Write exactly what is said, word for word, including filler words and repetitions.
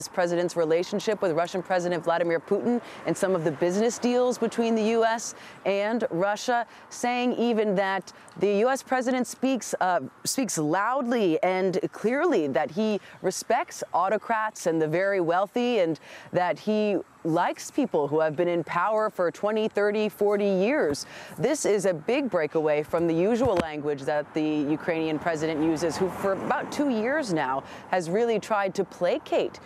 President's relationship with Russian President Vladimir Putin and some of the business deals between the U S and Russia, saying even that the U S president speaks uh, speaks loudly and clearly that he respects autocrats and the very wealthy, and that he likes people who have been in power for twenty, thirty, forty years. This is a big breakaway from the usual language that the Ukrainian president uses, who for about two years now has really tried to placate